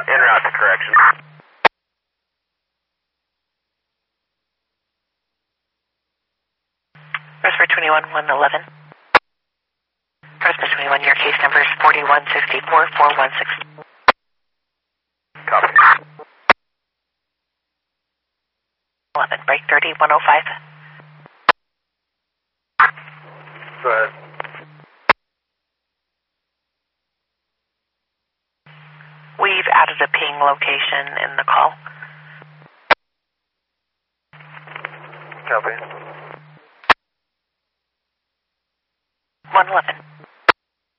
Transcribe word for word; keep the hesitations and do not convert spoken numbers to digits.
En route to correction. Resper twenty-one one eleven. Resper twenty-one, your case number is forty-one sixty-four four one six. Copy. eleven, break thirty one oh five. Go ahead. We've added a ping location in the call. Copy. one eleven.